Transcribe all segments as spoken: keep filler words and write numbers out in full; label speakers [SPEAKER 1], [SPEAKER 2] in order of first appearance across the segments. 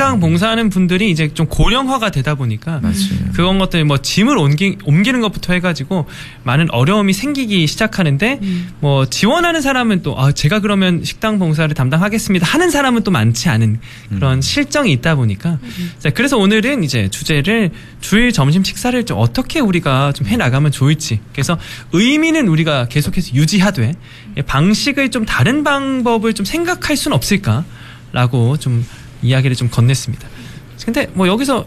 [SPEAKER 1] 식당 봉사하는 분들이 이제 좀 고령화가 되다 보니까
[SPEAKER 2] 맞아요.
[SPEAKER 1] 그런 것들 뭐 짐을 옮기, 옮기는 것부터 해가지고 많은 어려움이 생기기 시작하는데
[SPEAKER 3] 음.
[SPEAKER 1] 뭐 지원하는 사람은 또 아, 제가 그러면 식당 봉사를 담당하겠습니다 하는 사람은 또 많지 않은 그런
[SPEAKER 2] 음.
[SPEAKER 1] 실정이 있다 보니까
[SPEAKER 3] 음.
[SPEAKER 1] 자, 그래서 오늘은 이제 주제를 주일 점심 식사를 좀 어떻게 우리가 좀 해나가면 좋을지, 그래서 의미는 우리가 계속해서 유지하되 방식을 좀 다른 방법을 좀 생각할 수는 없을까라고 좀 이야기를 좀 건넸습니다. 근데 뭐 여기서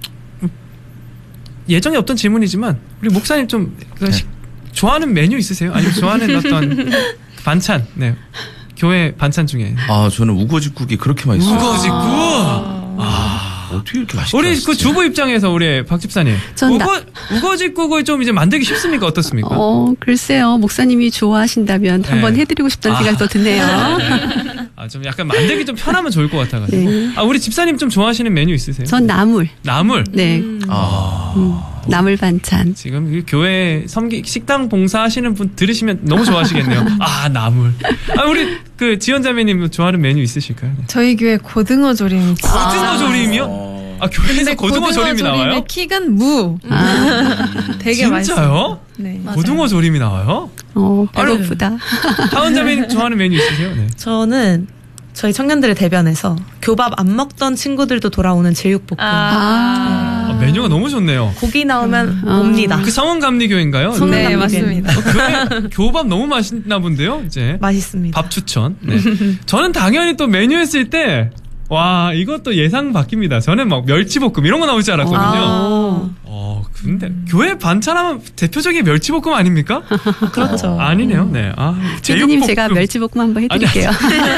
[SPEAKER 1] 예정이 없던 질문이지만 우리 목사님 좀
[SPEAKER 2] 네.
[SPEAKER 1] 좋아하는 메뉴 있으세요? 아니면 좋아하는 어떤 반찬, 네, 교회 반찬 중에.
[SPEAKER 2] 아, 저는 우거지국이 그렇게 맛있어요.
[SPEAKER 1] 우거지국.
[SPEAKER 2] 아, 어떻게 이렇게 맛있게
[SPEAKER 1] 우리
[SPEAKER 2] 하시지?
[SPEAKER 1] 그 주부 입장에서 우리 박 집사님,
[SPEAKER 3] 전
[SPEAKER 1] 우거
[SPEAKER 3] 나-
[SPEAKER 1] 우거지국을 좀 이제 만들기 쉽습니까? 어떻습니까?
[SPEAKER 3] 어, 글쎄요. 목사님이 좋아하신다면
[SPEAKER 1] 네.
[SPEAKER 3] 한번 해드리고 싶다는
[SPEAKER 1] 아.
[SPEAKER 3] 생각도 드네요.
[SPEAKER 1] 아, 좀 약간 만들기 좀 편하면 좋을 것 같아가지고.
[SPEAKER 3] 네.
[SPEAKER 1] 아, 우리 집사님 좀 좋아하시는 메뉴 있으세요?
[SPEAKER 3] 전 나물.
[SPEAKER 1] 나물.
[SPEAKER 3] 네.
[SPEAKER 2] 아,
[SPEAKER 3] 음, 나물 반찬.
[SPEAKER 1] 지금 이 교회 섬기 식당 봉사하시는 분 들으시면 너무 좋아하시겠네요. 아, 나물. 아, 우리 그 지연자매님 좋아하는 메뉴 있으실까요?
[SPEAKER 4] 저희 교회 고등어 조림.
[SPEAKER 1] 고등어 조림이요?
[SPEAKER 2] 어.
[SPEAKER 1] 아, 교회에서 고등어, 조림이 나와요?
[SPEAKER 4] 조림의 킥은 무.
[SPEAKER 3] 아,
[SPEAKER 4] 되게
[SPEAKER 1] 진짜요?
[SPEAKER 4] 맛있어요. 네.
[SPEAKER 1] 고등어 조림이 나와요?
[SPEAKER 3] 어, 배고프다.
[SPEAKER 1] 하원자매님 좋아하는 메뉴 있으세요? 네.
[SPEAKER 5] 저는 저희 청년들을 대변해서 교밥 안 먹던 친구들도 돌아오는 제육볶음.
[SPEAKER 3] 아.
[SPEAKER 1] 아, 메뉴가 너무 좋네요.
[SPEAKER 5] 고기 나오면
[SPEAKER 3] 아.
[SPEAKER 5] 옵니다.
[SPEAKER 1] 그 성원감리교회인가요?
[SPEAKER 5] 성원-
[SPEAKER 4] 네,
[SPEAKER 5] 성남감리교회.
[SPEAKER 4] 맞습니다.
[SPEAKER 1] 어, 교회 교밥 너무 맛있나 본데요, 이제.
[SPEAKER 5] 맛있습니다.
[SPEAKER 1] 밥 추천. 네. 저는 당연히 또 메뉴 했을 때, 와, 이것도 예상 바뀝니다. 저는 막 멸치볶음 이런 거 나올 줄 알았거든요.
[SPEAKER 5] 아,
[SPEAKER 1] 어, 근데 교회 반찬하면 대표적인 멸치볶음 아닙니까?
[SPEAKER 5] 그렇죠.
[SPEAKER 1] 아니네요. 네. 아,
[SPEAKER 3] 피디님
[SPEAKER 1] 제육볶음.
[SPEAKER 3] 제가 멸치볶음 한번 해드릴게요.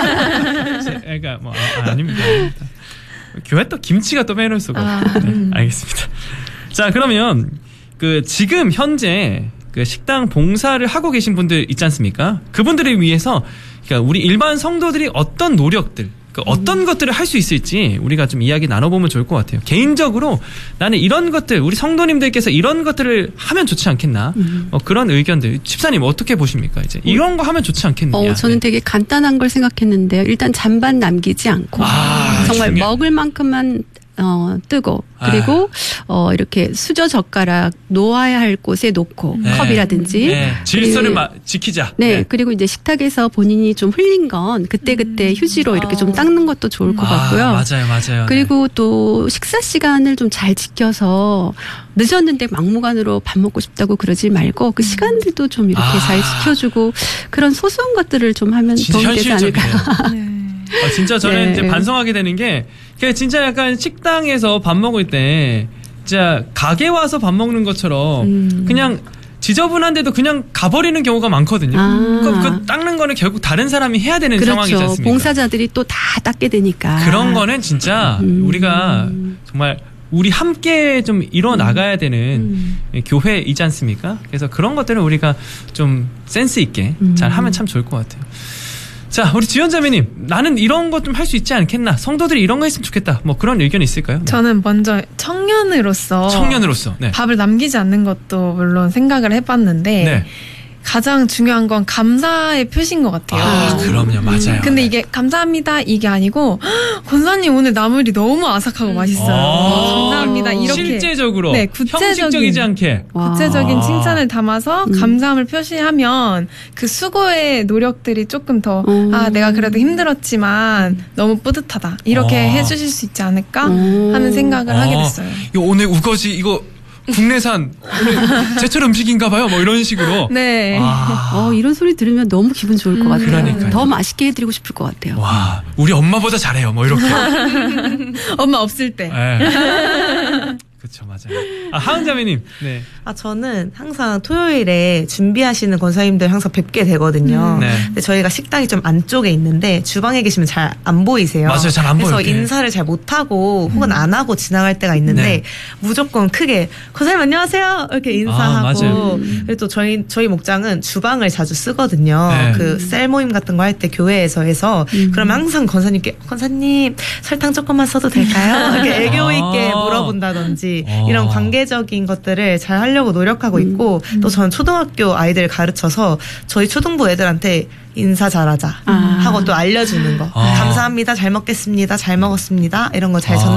[SPEAKER 1] 제- 그러니까 뭐 아, 아닙니다. 아닙니다. 교회 또 김치가 또 빼놓을 수가 없어요. 네, 알겠습니다. 자, 그러면 그 지금 현재 그 식당 봉사를 하고 계신 분들 있지 않습니까? 그분들을 위해서 그러니까 우리 일반 성도들이 어떤 노력들, 그 어떤 것들을 할 수 있을지 우리가 좀 이야기 나눠보면 좋을 것 같아요. 개인적으로 나는 이런 것들, 우리 성도님들께서 이런 것들을 하면 좋지 않겠나? 어, 그런 의견들. 집사님 어떻게 보십니까? 이제 이런 거 하면 좋지 않겠느냐?
[SPEAKER 3] 어, 저는 되게 간단한 걸 생각했는데요. 일단 잔반 남기지 않고
[SPEAKER 1] 아,
[SPEAKER 3] 정말
[SPEAKER 1] 중요해.
[SPEAKER 3] 먹을 만큼만 어, 뜨고 그리고 어, 이렇게 수저 젓가락 놓아야 할 곳에 놓고
[SPEAKER 1] 네.
[SPEAKER 3] 컵이라든지
[SPEAKER 1] 네, 질서를
[SPEAKER 3] 그리고-
[SPEAKER 1] 마, 지키자.
[SPEAKER 3] 네, 그리고 이제 식탁에서 본인이 좀 흘린 건 그때그때 휴지로 이렇게 좀 닦는 것도 좋을 것 같고요.
[SPEAKER 1] 아, 맞아요, 맞아요.
[SPEAKER 3] 그리고 또 식사 시간을 좀 잘 지켜서 늦었는데 막무가내로 밥 먹고 싶다고 그러지 말고 그 시간들도 좀 이렇게
[SPEAKER 1] 아.
[SPEAKER 3] 잘 지켜주고 그런 소소한 것들을 좀 하면
[SPEAKER 1] 진짜
[SPEAKER 3] 도움이 되지
[SPEAKER 1] 현실적이네요.
[SPEAKER 3] 않을까.
[SPEAKER 4] 네.
[SPEAKER 1] 아, 진짜 저는
[SPEAKER 3] 네.
[SPEAKER 1] 이제 반성하게 되는 게, 그냥 진짜 약간 식당에서 밥 먹을 때, 진짜 가게 와서 밥 먹는 것처럼,
[SPEAKER 3] 음.
[SPEAKER 1] 그냥 지저분한데도 그냥 가버리는 경우가 많거든요.
[SPEAKER 3] 아.
[SPEAKER 1] 그럼 그 닦는 거는 결국 다른 사람이 해야 되는 상황이지
[SPEAKER 3] 그렇죠.
[SPEAKER 1] 않습니까?
[SPEAKER 3] 봉사자들이 또 다 닦게 되니까.
[SPEAKER 1] 그런 거는 진짜
[SPEAKER 3] 음.
[SPEAKER 1] 우리가 정말 우리 함께 좀 이뤄 나가야 되는
[SPEAKER 3] 음.
[SPEAKER 1] 교회이지 않습니까? 그래서 그런 것들을 우리가 좀 센스 있게
[SPEAKER 3] 음.
[SPEAKER 1] 잘 하면 참 좋을 것 같아요. 자, 우리 지연자매님, 나는 이런 것 좀 할 수 있지 않겠나? 성도들이 이런 거 했으면 좋겠다. 뭐 그런 의견 있을까요? 네.
[SPEAKER 4] 저는 먼저 청년으로서
[SPEAKER 1] 청년으로서. 네.
[SPEAKER 4] 밥을 남기지 않는 것도 물론 생각을 해봤는데
[SPEAKER 1] 네.
[SPEAKER 4] 가장 중요한 건 감사의 표시인 것 같아요.
[SPEAKER 1] 아, 그럼요, 맞아요.
[SPEAKER 4] 근데 이게 감사합니다 이게 아니고 "헉, 권사님 오늘 나물이 너무 아삭하고 맛있어요.
[SPEAKER 1] 아,
[SPEAKER 4] 감사합니다 이렇게
[SPEAKER 1] 실제적으로
[SPEAKER 4] 네, 구체적인-
[SPEAKER 1] 형식적이지 않게.
[SPEAKER 3] 와.
[SPEAKER 4] 구체적인
[SPEAKER 1] 아.
[SPEAKER 4] 칭찬을 담아서
[SPEAKER 3] 음.
[SPEAKER 4] 감사함을 표시하면 그 수고의 노력들이 조금 더
[SPEAKER 3] 음.
[SPEAKER 4] 아 내가 그래도 힘들었지만 너무 뿌듯하다 이렇게
[SPEAKER 1] 아.
[SPEAKER 4] 해주실 수 있지 않을까
[SPEAKER 3] 음.
[SPEAKER 4] 하는 생각을 하게
[SPEAKER 1] 아,
[SPEAKER 4] 됐어요.
[SPEAKER 1] 이거 오늘 우거지 이거 국내산 오늘 제철 음식인가 봐요. 뭐 이런 식으로.
[SPEAKER 4] 네.
[SPEAKER 1] 아.
[SPEAKER 3] 어, 이런 소리 들으면 너무 기분 좋을 것 같아요.
[SPEAKER 1] 그러니까요.
[SPEAKER 3] 더 맛있게 해드리고 싶을 것 같아요.
[SPEAKER 1] 와, 우리 엄마보다 잘해요. 뭐 이렇게.
[SPEAKER 4] 엄마 없을 때.
[SPEAKER 1] 네. 그렇죠, 맞아요. 아, 하은자매님. 네.
[SPEAKER 5] 아, 저는 항상 토요일에 준비하시는 권사님들 항상 뵙게 되거든요.
[SPEAKER 1] 음. 네.
[SPEAKER 5] 근데 저희가 식당이 좀 안쪽에 있는데 주방에 계시면 잘 안 보이세요.
[SPEAKER 1] 맞아요, 잘안
[SPEAKER 5] 그래서
[SPEAKER 1] 보여요, 이렇게.
[SPEAKER 5] 인사를 잘 못하고 혹은 안 하고 지나갈 때가 있는데
[SPEAKER 1] 네.
[SPEAKER 5] 무조건 크게 권사님 안녕하세요 이렇게
[SPEAKER 1] 아,
[SPEAKER 5] 인사하고
[SPEAKER 1] 맞아요.
[SPEAKER 5] 그리고 또 저희 저희 목장은 주방을 자주 쓰거든요.
[SPEAKER 1] 네.
[SPEAKER 5] 그 셀 모임 같은 거 할 때 교회에서 해서 그러면 항상 권사님께 권사님 설탕 조금만 써도 될까요? 이렇게 애교 있게
[SPEAKER 1] 아.
[SPEAKER 5] 물어본다든지
[SPEAKER 1] 아.
[SPEAKER 5] 이런 관계적인 것들을 잘 하려고 노력하고 있고 또 저는 초등학교 아이들 가르쳐서 저희 초등부 애들한테 인사 잘하자
[SPEAKER 3] 아.
[SPEAKER 5] 하고 또 알려주는 거
[SPEAKER 1] 아.
[SPEAKER 5] 감사합니다 잘 먹겠습니다 잘 먹었습니다 이런 거 잘
[SPEAKER 1] 아.